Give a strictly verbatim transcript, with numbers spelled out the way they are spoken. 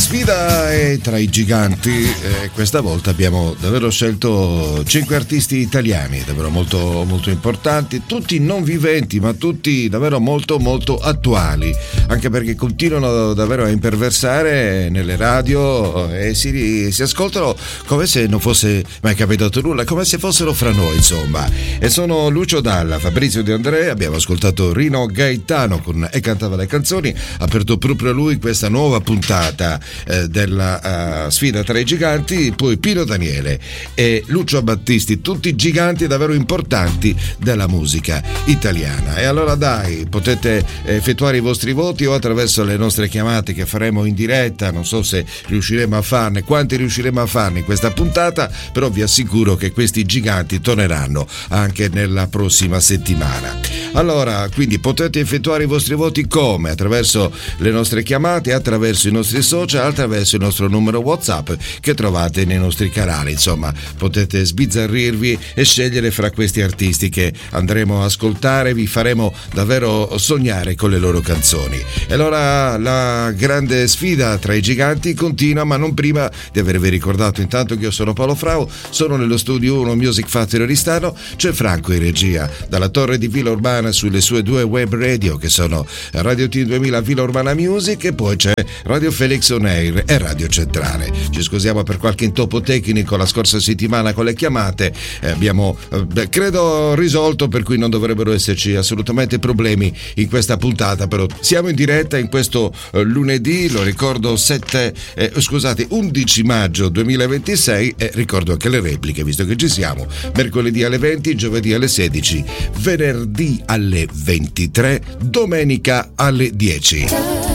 sfida è tra i giganti e questa volta abbiamo davvero scelto cinque artisti italiani davvero molto molto importanti, tutti non viventi ma tutti davvero molto molto attuali, anche perché continuano davvero a imperversare nelle radio e si, si ascoltano come se non fosse mai capitato nulla, come se fossero fra noi, insomma. E sono Lucio Dalla, Fabrizio De André, abbiamo ascoltato Rino Gaetano con E cantava le canzoni, ha aperto proprio lui questa nuova puntata eh, della uh, sfida tra i giganti, poi Pino Daniele e Lucio Battisti, tutti giganti davvero importanti della musica italiana. E allora dai, potete effettuare i vostri voti o attraverso le nostre chiamate che faremo in diretta, non so se riusciremo a farne, quanti riusciremo a farne in questa puntata, però vi assicuro che questi giganti torneranno anche nella prossima settimana. Allora, quindi potete effettuare i vostri voti come? Attraverso le nostre chiamate, attraverso i nostri social, attraverso il nostro numero WhatsApp che trovate nei nostri canali. Insomma, potete sbizzarrirvi e scegliere fra questi artisti che andremo a ascoltare, vi faremo davvero sognare con le loro canzoni. E allora la grande sfida tra i giganti continua, ma non prima di avervi ricordato intanto che io sono Paolo Frau, sono nello studio uno Music Factory Oristano, c'è Franco in regia dalla torre di Villa Urbana sulle sue due web radio che sono Radio T duemila Villa Urbana Music e poi c'è Radio Felix On Air e Radio Centrale. Ci scusiamo per qualche intoppo tecnico la scorsa settimana con le chiamate, eh, abbiamo eh, credo risolto, per cui non dovrebbero esserci assolutamente problemi in questa puntata, però siamo in diretta in questo eh, lunedì, lo ricordo sette eh, scusate undici maggio duemilaventisei e ricordo anche le repliche visto che ci siamo, mercoledì alle venti, giovedì alle sedici, venerdì alle ventitré, domenica alle dieci.